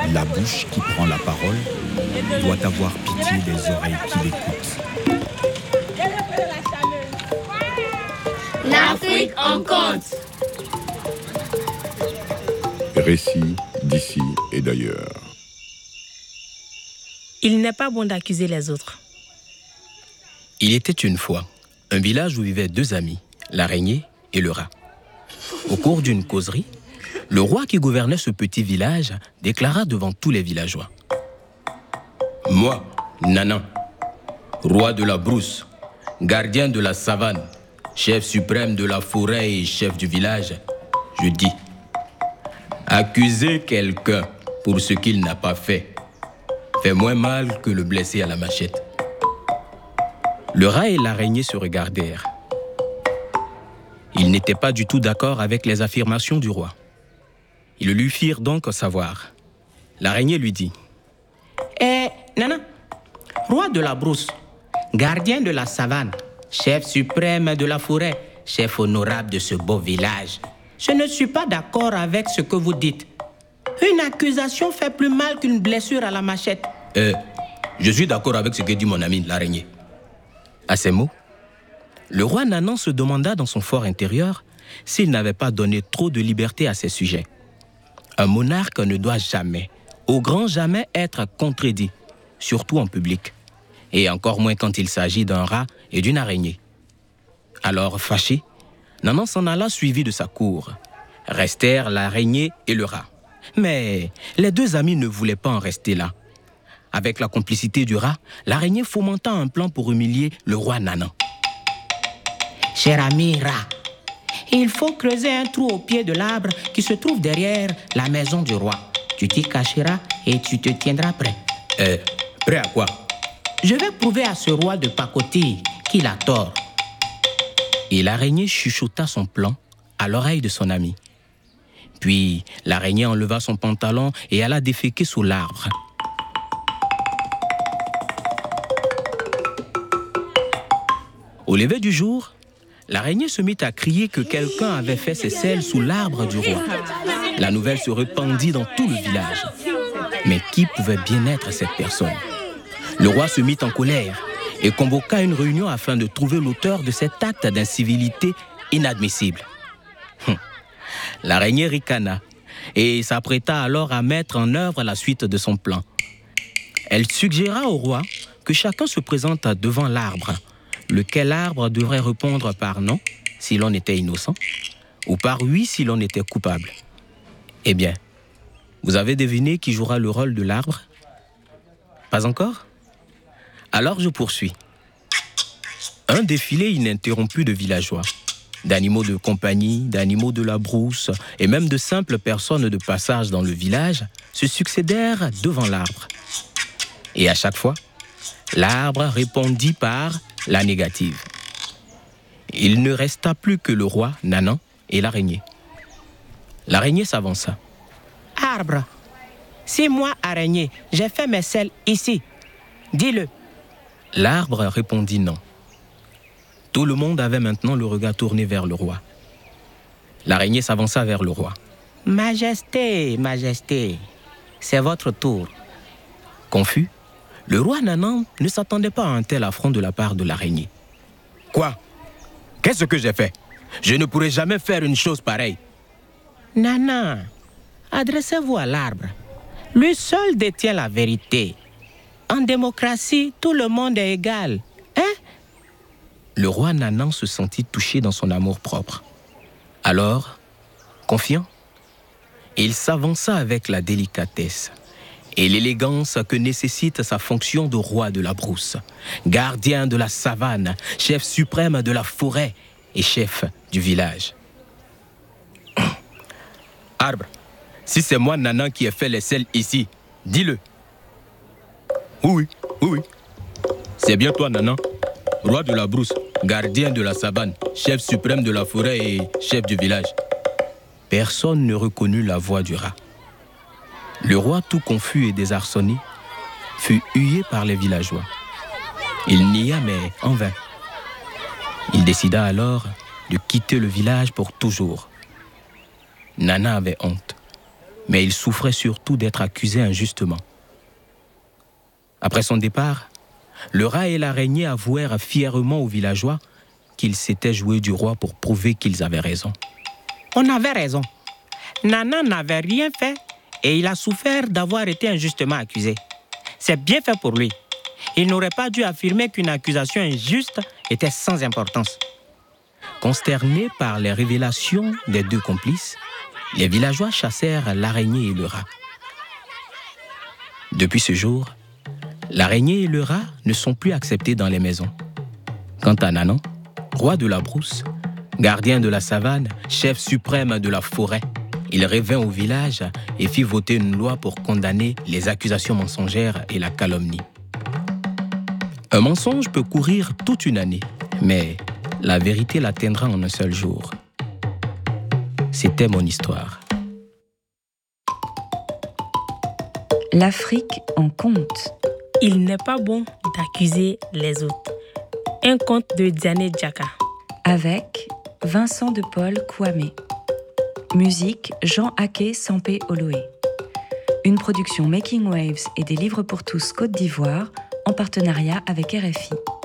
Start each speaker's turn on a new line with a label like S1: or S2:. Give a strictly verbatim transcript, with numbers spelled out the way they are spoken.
S1: La bouche qui prend la parole doit avoir pitié des oreilles qui l'écoutent.
S2: L'Afrique en compte.
S3: Récit d'ici et d'ailleurs.
S4: Il n'est pas bon d'accuser les autres.
S5: Il était une fois un village où vivaient deux amis, l'araignée et le rat. Au cours d'une causerie, le roi qui gouvernait ce petit village déclara devant tous les villageois: « Moi, Nana, roi de la brousse, gardien de la savane, chef suprême de la forêt et chef du village, je dis, accuser quelqu'un pour ce qu'il n'a pas fait fait moins mal que le blesser à la machette. » Le rat et l'araignée se regardèrent. Ils n'étaient pas du tout d'accord avec les affirmations du roi. Ils le lui firent donc savoir. L'araignée lui dit:
S4: « Eh, Nana, roi de la brousse, gardien de la savane, chef suprême de la forêt, chef honorable de ce beau village, je ne suis pas d'accord avec ce que vous dites. Une accusation fait plus mal qu'une blessure à la machette.
S5: Euh, je suis d'accord avec ce que dit mon ami l'araignée. » À ces mots, le roi Nanan se demanda dans son fort intérieur s'il n'avait pas donné trop de liberté à ses sujets. Un monarque ne doit jamais, au grand jamais, être contredit, surtout en public, et encore moins quand il s'agit d'un rat et d'une araignée. Alors, fâché, Nanan s'en alla suivi de sa cour. Restèrent l'araignée et le rat. Mais les deux amis ne voulaient pas en rester là. Avec la complicité du rat, l'araignée fomenta un plan pour humilier le roi Nanan.
S4: « Cher ami rat, il faut creuser un trou au pied de l'arbre qui se trouve derrière la maison du roi. Tu t'y cacheras et tu te tiendras prêt.
S5: Euh, prêt à quoi?
S4: Je vais prouver à ce roi de pacotille qu'il a tort. »
S5: Et l'araignée chuchota son plan à l'oreille de son ami. Puis l'araignée enleva son pantalon et alla déféquer sous l'arbre. Au lever du jour, l'araignée se mit à crier que quelqu'un avait fait ses selles sous l'arbre du roi. La nouvelle se répandit dans tout le village. Mais qui pouvait bien être cette personne? Le roi se mit en colère et convoqua une réunion afin de trouver l'auteur de cet acte d'incivilité inadmissible. Hum. L'araignée ricana et s'apprêta alors à mettre en œuvre la suite de son plan. Elle suggéra au roi que chacun se présente devant l'arbre, lequel arbre devrait répondre par non si l'on était innocent ou par oui si l'on était coupable. Eh bien, vous avez deviné qui jouera le rôle de l'arbre? Pas encore? Alors je poursuis. Un défilé ininterrompu de villageois, d'animaux de compagnie, d'animaux de la brousse et même de simples personnes de passage dans le village se succédèrent devant l'arbre. Et à chaque fois, l'arbre répondit par la négative. Il ne resta plus que le roi, Nanan et l'araignée. L'araignée s'avança.
S4: « Arbre, c'est moi, araignée, j'ai fait mes selles ici. Dis-le. »
S5: L'arbre répondit non. Tout le monde avait maintenant le regard tourné vers le roi. L'araignée s'avança vers le roi.
S4: « Majesté, majesté, c'est votre tour. »
S5: Confus, le roi Nanan ne s'attendait pas à un tel affront de la part de l'araignée. « Quoi? Qu'est-ce que j'ai fait? Je ne pourrai jamais faire une chose pareille. »
S4: « Nanan, adressez-vous à l'arbre. Lui seul détient la vérité. En démocratie, tout le monde est égal. Hein? »
S5: Le roi Nanan se sentit touché dans son amour-propre. Alors, confiant, il s'avança avec la délicatesse et l'élégance que nécessite sa fonction de roi de la brousse, gardien de la savane, chef suprême de la forêt et chef du village. « Arbre, si c'est moi, Nanan, qui ai fait les selles ici, dis-le. » « Oui, oui, oui. C'est bien toi, Nanan, roi de la brousse, gardien de la savane, chef suprême de la forêt et chef du village. » Personne ne reconnut la voix du rat. Le roi, tout confus et désarçonné, fut hué par les villageois. Il nia, mais en vain. Il décida alors de quitter le village pour toujours. Nana avait honte, mais il souffrait surtout d'être accusé injustement. Après son départ, le rat et l'araignée avouèrent fièrement aux villageois qu'ils s'étaient joués du roi pour prouver qu'ils avaient raison.
S4: On avait raison. Nana n'avait rien fait et il a souffert d'avoir été injustement accusé. C'est bien fait pour lui. Il n'aurait pas dû affirmer qu'une accusation injuste était sans importance.
S5: Consternés par les révélations des deux complices, les villageois chassèrent l'araignée et le rat. Depuis ce jour, l'araignée et le rat ne sont plus acceptés dans les maisons. Quant à Nanan, roi de la brousse, gardien de la savane, chef suprême de la forêt, il revint au village et fit voter une loi pour condamner les accusations mensongères et la calomnie. Un mensonge peut courir toute une année, mais la vérité l'atteindra en un seul jour. C'était mon histoire.
S2: L'Afrique en conte.
S6: Il n'est pas bon d'accuser les autres. Un conte de Diane Djaka.
S2: Avec Vincent de Paul Kouamé. Musique Jean Aké Sampé Oloé. Une production Making Waves et des Livres pour tous Côte d'Ivoire en partenariat avec R F I.